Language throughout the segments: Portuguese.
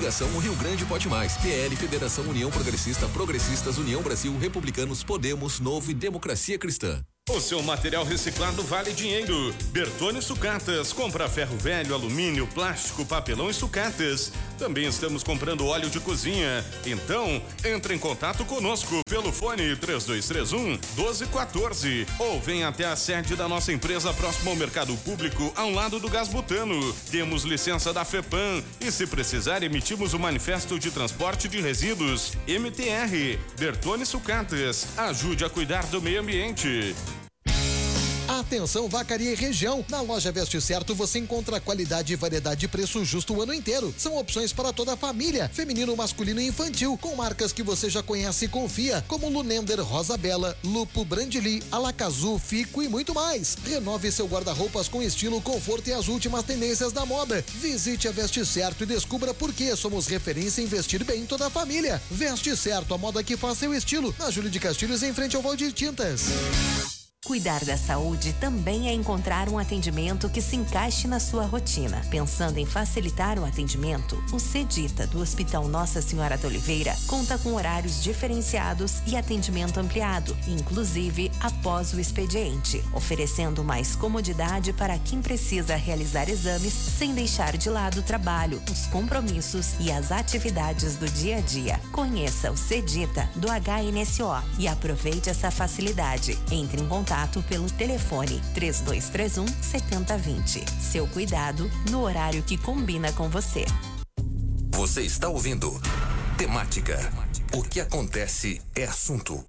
Coligação Rio Grande Pode Mais, PL, Federação União Progressista, Progressistas, União Brasil, Republicanos, Podemos, Novo e Democracia Cristã. O seu material reciclado vale dinheiro. Bertone Sucatas, compra ferro velho, alumínio, plástico, papelão e sucatas. Também estamos comprando óleo de cozinha. Então, entre em contato conosco pelo fone 3231-1214 ou venha até a sede da nossa empresa próximo ao mercado público, ao lado do Gás Butano. Temos licença da FEPAM e, se precisar, emitimos o manifesto de transporte de resíduos MTR. Bertone Sucatas, ajude a cuidar do meio ambiente. Atenção, Vacaria e região. Na loja Veste Certo você encontra qualidade, variedade e preço justo o ano inteiro. São opções para toda a família, feminino, masculino e infantil, com marcas que você já conhece e confia, como Lunender, Rosa Bela, Lupo, Brandili, Alacazu, Fico e muito mais. Renove seu guarda-roupas com estilo, conforto e as últimas tendências da moda. Visite a Veste Certo e descubra por que somos referência em vestir bem toda a família. Veste Certo, a moda que faz seu estilo. Na Júlio de Castilhos, em frente ao Valdir Tintas. Cuidar da saúde também é encontrar um atendimento que se encaixe na sua rotina. Pensando em facilitar o atendimento, o Cedita do Hospital Nossa Senhora da Oliveira conta com horários diferenciados e atendimento ampliado, inclusive após o expediente, oferecendo mais comodidade para quem precisa realizar exames sem deixar de lado o trabalho, os compromissos e as atividades do dia a dia. Conheça o Cedita do HNSO e aproveite essa facilidade. Entre em contato pelo telefone 3231-7020. Seu cuidado no horário que combina com você. Você está ouvindo Temática. O que acontece é assunto.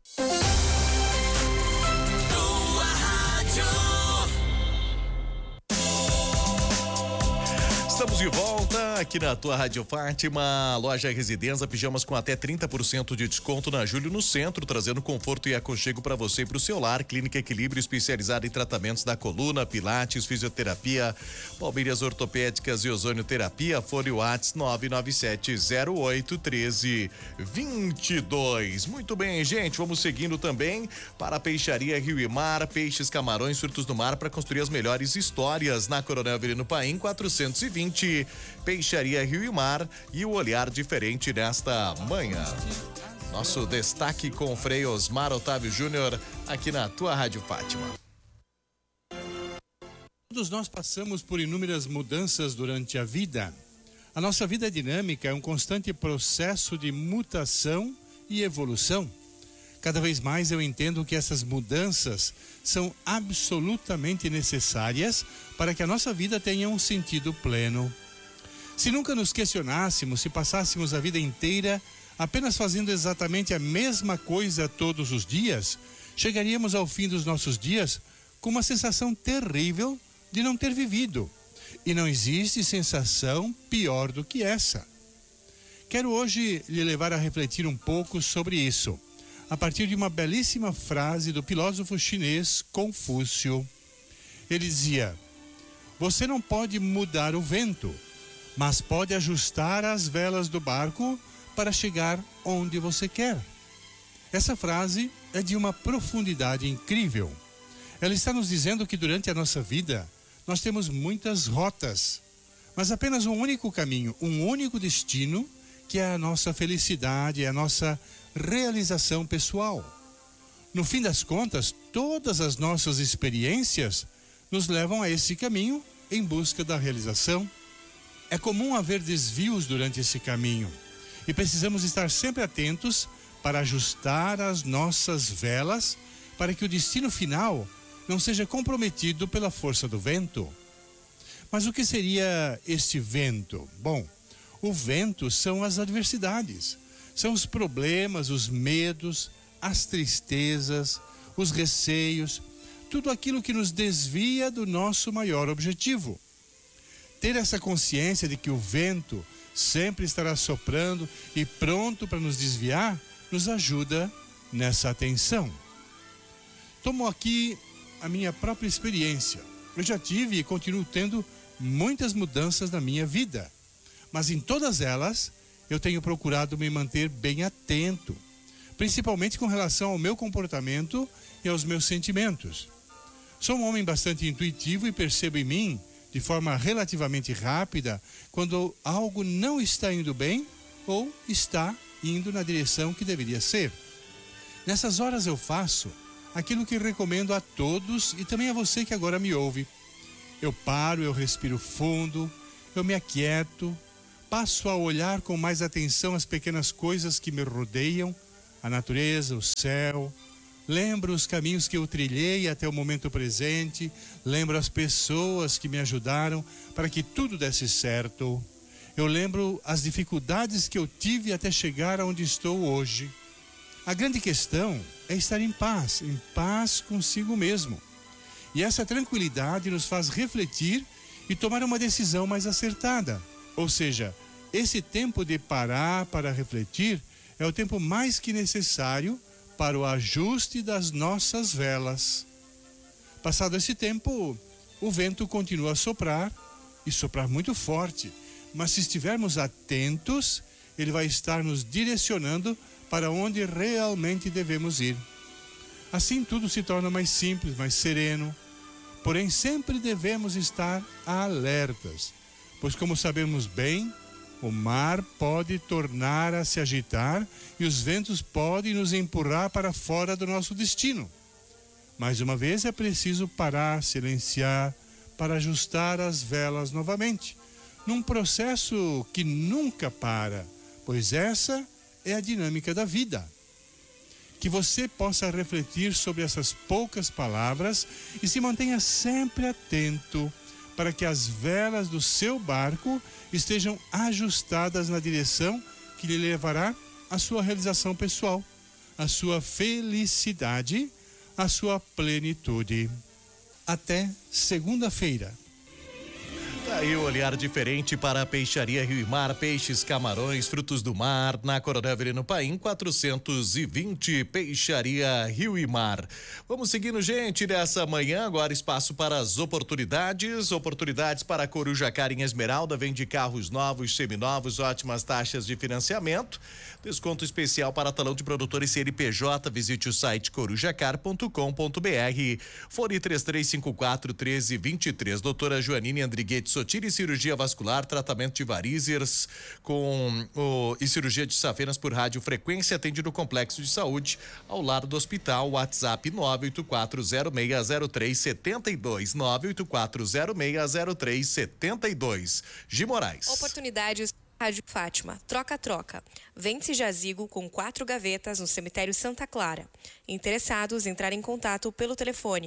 Estamos de volta aqui na tua Rádio Fátima, loja Residência, pijamas com até 30% de desconto na Júlio no centro, trazendo conforto e aconchego para você e para o seu lar. Clínica Equilíbrio, especializada em tratamentos da coluna, pilates, fisioterapia, palmilhas ortopédicas e ozonioterapia. Fone Whats 997081322. Muito bem, gente, vamos seguindo também para a Peixaria Rio e Mar, peixes, camarões, frutos do mar para construir as melhores histórias na Coronel Avelino Paim 420. Peixaria Rio e Mar e o olhar diferente nesta manhã. Nosso destaque com o Frei Osmar Otávio Júnior aqui na tua Rádio Fátima. Todos nós passamos por inúmeras mudanças durante a vida. A nossa vida dinâmica é um constante processo de mutação e evolução. Cada vez mais eu entendo que essas mudanças são absolutamente necessárias para que a nossa vida tenha um sentido pleno. Se nunca nos questionássemos, se passássemos a vida inteira apenas fazendo exatamente a mesma coisa todos os dias, chegaríamos ao fim dos nossos dias com uma sensação terrível de não ter vivido. E não existe sensação pior do que essa. Quero hoje lhe levar a refletir um pouco sobre isso, a partir de uma belíssima frase do filósofo chinês Confúcio. Ele dizia: você não pode mudar o vento, mas pode ajustar as velas do barco para chegar onde você quer. Essa frase é de uma profundidade incrível. Ela está nos dizendo que durante a nossa vida nós temos muitas rotas, mas apenas um único caminho, um único destino, que é a nossa felicidade, é a nossa realização pessoal. No fim das contas, todas as nossas experiências nos levam a esse caminho em busca da realização. É comum haver desvios durante esse caminho e precisamos estar sempre atentos para ajustar as nossas velas para que o destino final não seja comprometido pela força do vento. Mas o que seria este vento? Bom, o vento são as adversidades. São os problemas, os medos, as tristezas, os receios, tudo aquilo que nos desvia do nosso maior objetivo. Ter essa consciência de que o vento sempre estará soprando e pronto para nos desviar, nos ajuda nessa atenção. Tomo aqui a minha própria experiência. Eu já tive e continuo tendo muitas mudanças na minha vida, mas em todas elas eu tenho procurado me manter bem atento, principalmente com relação ao meu comportamento e aos meus sentimentos. Sou um homem bastante intuitivo e percebo em mim de forma relativamente rápida quando algo não está indo bem ou está indo na direção que deveria ser. Nessas horas eu faço aquilo que recomendo a todos e também a você que agora me ouve. Eu paro, eu respiro fundo, eu me aquieto, passo a olhar com mais atenção as pequenas coisas que me rodeiam, a natureza, o céu. Lembro os caminhos que eu trilhei até o momento presente, lembro as pessoas que me ajudaram para que tudo desse certo. Eu lembro as dificuldades que eu tive até chegar aonde estou hoje. A grande questão é estar em paz consigo mesmo. E essa tranquilidade nos faz refletir e tomar uma decisão mais acertada. Ou seja, esse tempo de parar para refletir é o tempo mais que necessário para o ajuste das nossas velas. Passado esse tempo, o vento continua a soprar e soprar muito forte, mas se estivermos atentos, ele vai estar nos direcionando para onde realmente devemos ir. Assim tudo se torna mais simples, mais sereno, porém sempre devemos estar alertas, pois como sabemos bem, o mar pode tornar a se agitar e os ventos podem nos empurrar para fora do nosso destino. Mais uma vez é preciso parar, silenciar, para ajustar as velas novamente, num processo que nunca para, pois essa é a dinâmica da vida. Que você possa refletir sobre essas poucas palavras e se mantenha sempre atento para que as velas do seu barco estejam ajustadas na direção que lhe levará à sua realização pessoal, à sua felicidade, à sua plenitude. Até segunda-feira. Aí o olhar diferente para a Peixaria Rio e Mar, peixes, camarões, frutos do mar, na Coronel Avelino Paim, 420, Peixaria Rio e Mar. Vamos seguindo, gente, nessa manhã, agora espaço para as oportunidades para a Coruja Car em Esmeralda, vende carros novos, seminovos, ótimas taxas de financiamento, desconto especial para talão de produtores CNPJ, visite o site corujacar.com.br, fone 3354-1323, doutora Joanine Andriguete Sotiri, cirurgia vascular, tratamento de varizes e cirurgia de safenas por radiofrequência, atende no Complexo de Saúde, ao lado do hospital. WhatsApp 984060372, 984060372. Gi Moraes. Oportunidades Rádio Fátima, troca-troca. Vende-se jazigo com 4 gavetas no cemitério Santa Clara. Interessados, entrar em contato pelo telefone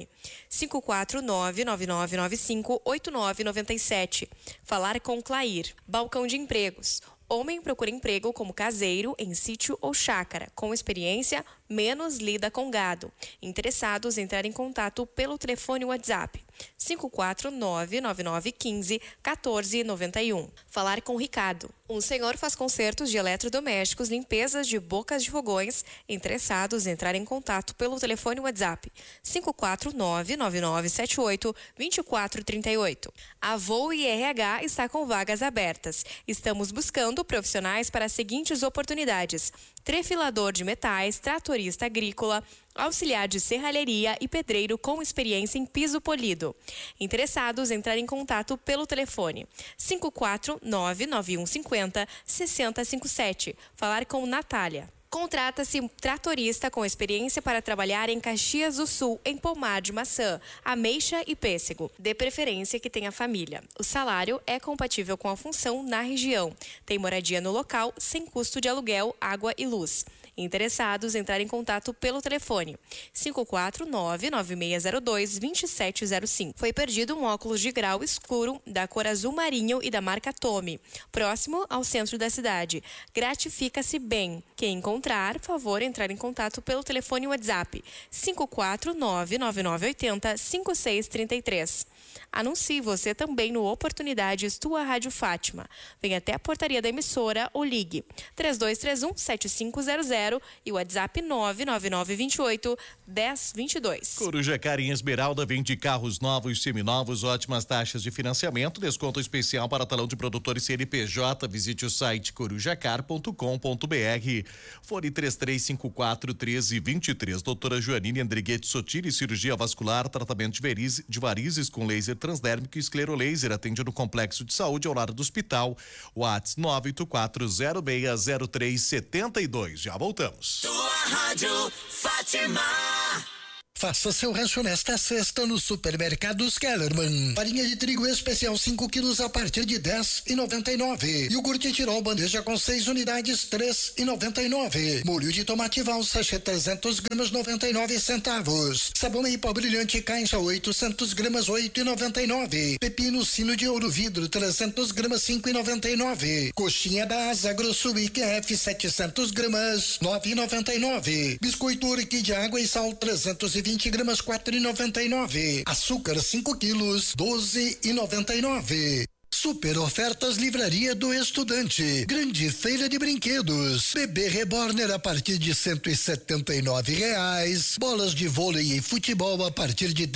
549-9995-8997. Falar com Clair. Balcão de empregos. Homem procura emprego como caseiro em sítio ou chácara, com experiência, menos lida com gado. Interessados, entrar em contato pelo telefone WhatsApp 549-9915-1491. Falar com Ricardo. Um senhor faz consertos de eletrodomésticos, limpezas de bocas de fogões. Interessados, entrar em contato pelo telefone WhatsApp 549-9978-2438. A Voo e RH está com vagas abertas. Estamos buscando profissionais para as seguintes oportunidades: trefilador de metais, tratorista agrícola, auxiliar de serralheria e pedreiro com experiência em piso polido. Interessados, entrar em contato pelo telefone 549-9150-6057. Falar com Natália. Contrata-se um tratorista com experiência para trabalhar em Caxias do Sul, em pomar de maçã, ameixa e pêssego. De preferência que tenha família. O salário é compatível com a função na região. Tem moradia no local, sem custo de aluguel, água e luz. Interessados, entrar em contato pelo telefone 549-9602-2705. Foi perdido um óculos de grau escuro da cor azul marinho e da marca Tommy, próximo ao centro da cidade. Gratifica-se bem. Quem encontrar, favor entrar em contato pelo telefone WhatsApp 549-9980-5633. Anuncie você também no Oportunidades Tua Rádio Fátima. Venha até a portaria da emissora ou ligue 3231-7500 00 e o WhatsApp 99928-1022. Corujacar em Esmeralda vende carros novos, seminovos, ótimas taxas de financiamento, desconto especial para talão de produtores CNPJ. Visite o site corujacar.com.br. Fone 3354-1323. Doutora Joanine Andriguete Sotiri, cirurgia vascular, tratamento de varizes com laser transdérmico e esclerolaser. Atende no Complexo de Saúde ao lado do hospital. WhatsApp 984060372. Já voltamos. Tua Rádio Fátima. Faça seu rancho nesta sexta no Supermercados Kellerman. Farinha de trigo especial 5 quilos a partir de 10,99. Iogurte Tirol bandeja com 6 unidades 3,99. Molho de tomate valsa 300 gramas 99 centavos. Sabão em pó brilhante caixa 800 gramas 8,99. Pepino sino de ouro vidro 300 gramas 5,99. Coxinha da Asa Grosso IQF 700 gramas 9,99. Biscoito Urque de água e sal 320 gramas 4,99. Açúcar 5 quilos 12,99. Super ofertas Livraria do Estudante. Grande feira de brinquedos. Bebê Reborner a partir de R$179. Bolas de vôlei e futebol a partir de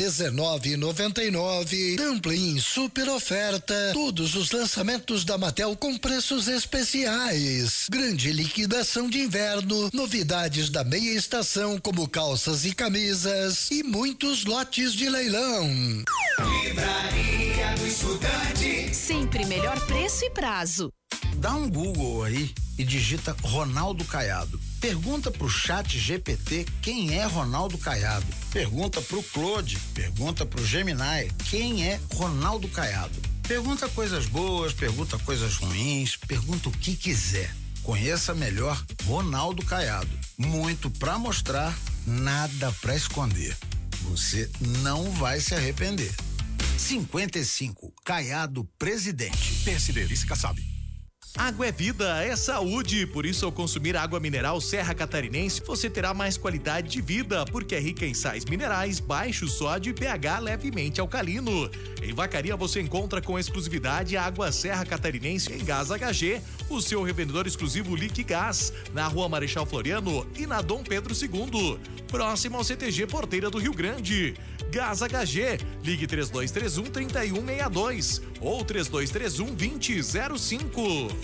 R$19,99. Dumpling super oferta. Todos os lançamentos da Mattel com preços especiais. Grande liquidação de inverno. Novidades da meia estação como calças e camisas e muitos lotes de leilão. Livraria do Estudante. Sempre melhor preço e prazo. Dá um Google aí e digita Ronaldo Caiado. Pergunta pro Chat GPT quem é Ronaldo Caiado. Pergunta pro Claude, pergunta pro Gemini quem é Ronaldo Caiado. Pergunta coisas boas, pergunta coisas ruins, pergunta o que quiser. Conheça melhor Ronaldo Caiado. Muito pra mostrar, nada pra esconder. Você não vai se arrepender. 55, Caiado Presidente. PSD, Kassab. Água é vida, é saúde. Por isso, ao consumir água mineral Serra Catarinense, você terá mais qualidade de vida, porque é rica em sais minerais, baixo sódio e pH levemente alcalino. Em Vacaria, você encontra com exclusividade a água Serra Catarinense em Gás HG, o seu revendedor exclusivo Liquigás, na Rua Marechal Floriano e na Dom Pedro II, próximo ao CTG Porteira do Rio Grande. Gás HG, ligue 3231-3162 ou 3231-2005.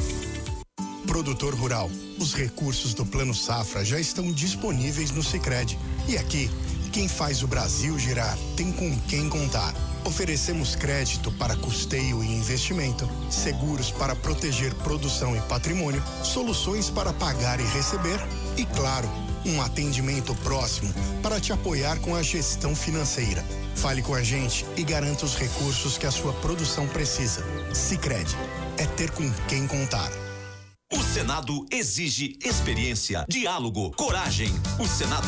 Produtor rural, os recursos do Plano Safra já estão disponíveis no Sicredi. E aqui, quem faz o Brasil girar tem com quem contar. Oferecemos crédito para custeio e investimento, seguros para proteger produção e patrimônio, soluções para pagar e receber e, claro, um atendimento próximo para te apoiar com a gestão financeira. Fale com a gente e garanta os recursos que a sua produção precisa. Sicredi, é ter com quem contar. O Senado exige experiência, diálogo, coragem. O Senado